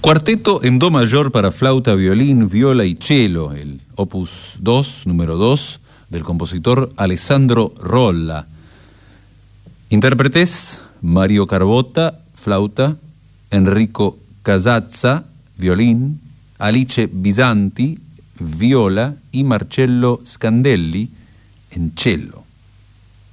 Cuarteto en do mayor para flauta, violín, viola y cello, el opus 2, número 2, del compositor Alessandro Rolla. Intérpretes: Mario Carbota, flauta; Enrico Casazza, violín; Alice Bisanti, viola; y Marcello Scandelli, en cello.